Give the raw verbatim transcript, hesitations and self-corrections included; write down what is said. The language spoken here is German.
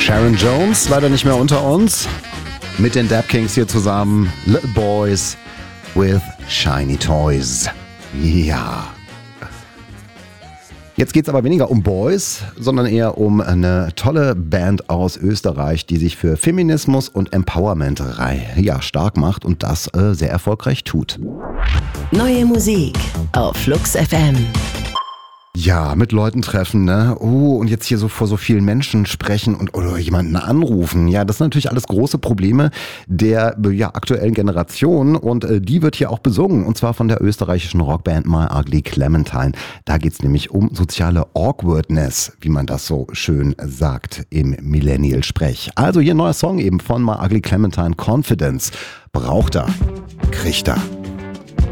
Sharon Jones, leider nicht mehr unter uns. Mit den Dap Kings hier zusammen. Little Boys with Shiny Toys. Ja. Jetzt geht es aber weniger um Boys, sondern eher um eine tolle Band aus Österreich, die sich für Feminismus und Empowerment ja, stark macht und das äh, sehr erfolgreich tut. Neue Musik auf Flux F M. Ja, mit Leuten treffen, ne? Oh, und jetzt hier so vor so vielen Menschen sprechen und oder jemanden anrufen. Ja, das sind natürlich alles große Probleme der ja, aktuellen Generation und äh, die wird hier auch besungen und zwar von der österreichischen Rockband My Ugly Clementine. Da geht's nämlich um soziale Awkwardness, wie man das so schön sagt im Millennial-Sprech. Also hier ein neuer Song eben von My Ugly Clementine, Confidence. Braucht er, kriegt er.